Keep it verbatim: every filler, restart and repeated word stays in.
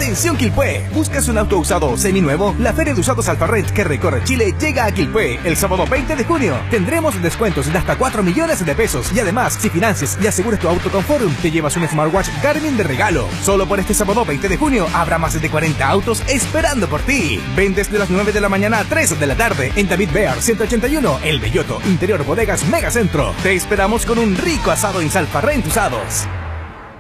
Atención Quilpué, ¿buscas un auto usado o seminuevo? La Feria de Usados Alfarrent que recorre Chile llega a Quilpué el sábado veinte de junio. Tendremos descuentos de hasta cuatro millones de pesos y además, si financias y aseguras tu auto con Forum, te llevas un smartwatch Garmin de regalo. Solo por este sábado veinte de junio habrá más de cuarenta autos esperando por ti. Ven desde las nueve de la mañana a tres de la tarde en David Bear ciento ochenta y uno, El Belloto, Interior Bodegas Megacentro. Te esperamos con un rico asado en Alfarrent Usados.